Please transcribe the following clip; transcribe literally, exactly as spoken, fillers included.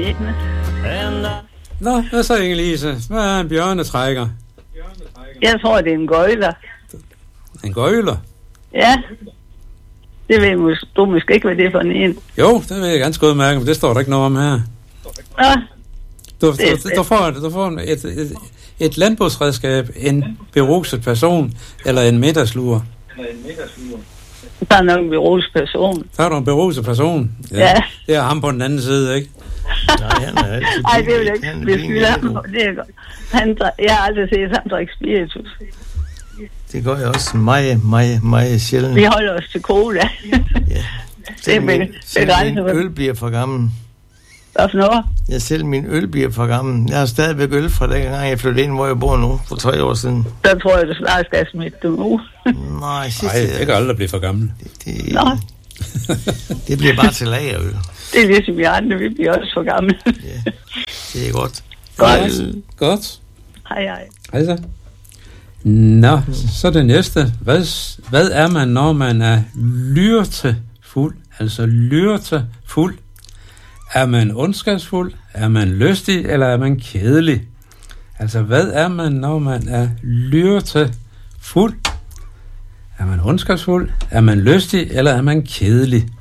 liggende. Nå, hvad så, Inge-Lise? Hvad er en bjørnetrækker? Jeg tror, det er en gøjler. En gøjler? Ja. Det ved mås- du måske ikke, hvad det er for en. Jo, det ved jeg ganske godt mærke, men det står der ikke noget om her. Ja. Du, du, du, får, du får et, et, et landbrugsredskab, en beruset person eller en middagslur. Der er nok en beruset person. Så er du en beruset person. Ja. Ja. Det er ham på den anden side, ikke? Nej, han er altid Ej, det vil jeg han ikke er beskylde ham på. Det er godt. Han, dr- jeg har aldrig set ham drikke spiritus. Det gør jeg også meget, meget, meget sjældent. Vi holder os til cola. Ja. Det er min, be- selv min begrænset. øl bliver for gammel. Hvad for noget? Ja, selv min øl bliver for gammel. Jeg har stadigvæk øl fra den gang, jeg flyttede ind, hvor jeg bor nu, for tre år siden. Så tror jeg, du snart skal smide dem ud. Nej, sidst, Nej, det kan aldrig blive for gammel. Det, det, Nå, det bliver bare til lagerøl. det er ligesom vi andre, vi bliver også for gamle. Ja, det er godt. Godt. Godt. Hej, hej. Hej så. Nå, så det næste. Hvad, hvad er man, når man er lyrtefuld? Altså lyrtefuld. Er man ondskabsfuld? Er man lystig? Eller er man kedelig? Altså, hvad er man, når man er lyrtefuld? Er man ondskabsfuld? Er man lystig? Eller er man kedelig?